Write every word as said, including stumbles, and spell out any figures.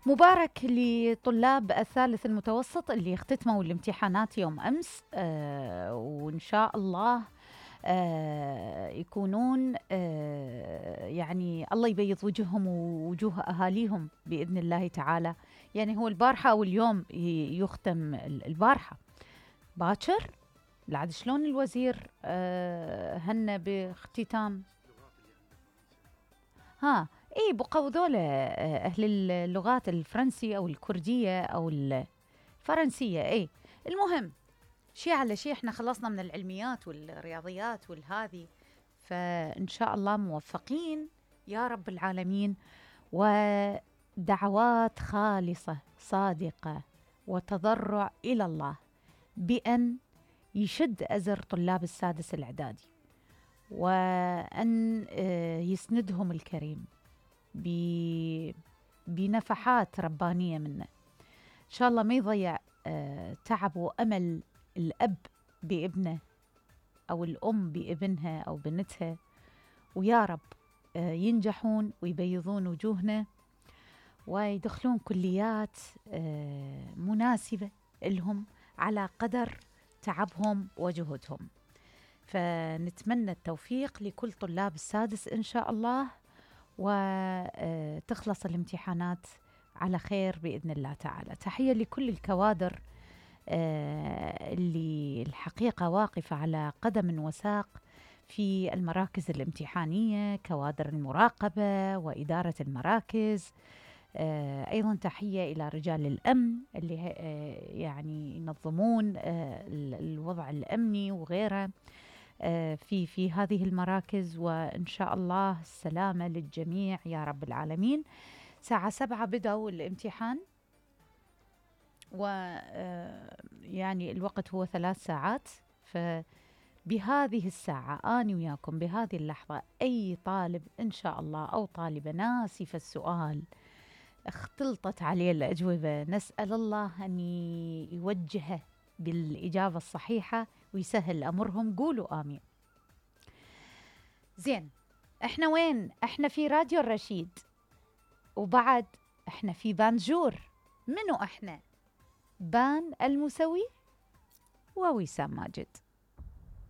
مبارك لطلاب الثالث المتوسط اللي اختتموا الامتحانات يوم أمس، آه وإن شاء الله آه يكونون آه يعني الله يبيض وجوههم ووجوه أهاليهم بإذن الله تعالى. يعني هو البارحة واليوم ي- يختم ال- البارحة باكر. العاد شلون الوزير آه هنا باختتام؟ ها، اي بقوا ذولا آه، اهل اللغات الفرنسيه او الكرديه او الفرنسيه. اي المهم، شي على شي احنا خلصنا من العلميات والرياضيات والهذي، فان شاء الله موفقين يا رب العالمين. ودعوات خالصه صادقه وتضرع الى الله بان يشد ازر طلاب السادس الاعدادي، وان آه، يسندهم الكريم ب- بنفحات ربانية منه. إن شاء الله ما يضيع آه، تعب وأمل الأب بابنه أو الأم بابنها أو بنتها، ويا رب آه، ينجحون ويبيضون وجوهنا ويدخلون كليات آه، مناسبة لهم على قدر تعبهم وجهدهم. فنتمنى التوفيق لكل طلاب السادس إن شاء الله، وتخلص الامتحانات على خير بإذن الله تعالى. تحية لكل الكوادر آه، اللي الحقيقة واقفة على قدم وساق في المراكز الامتحانية، كوادر المراقبة وإدارة المراكز. آه، أيضا تحية إلى رجال الأمن اللي آه، يعني ينظمون آه، الوضع الأمني وغيره آه، في في هذه المراكز، وإن شاء الله السلامة للجميع يا رب العالمين. ساعة سبعة بدأوا الامتحان، و آه، يعني الوقت هو ثلاث ساعات. فبهذه الساعة أنا وياكم بهذه اللحظة أي طالب إن شاء الله أو طالبة ناسف السؤال اختلطت عليه الأجوبة، نسأل الله أن يوجهه بالإجابة الصحيحة ويسهل أمرهم. قولوا آمين. زين، احنا وين؟ احنا في راديو الرشيد، وبعد احنا في بانجور. منو احنا؟ بان المسوي ووسام ماجد.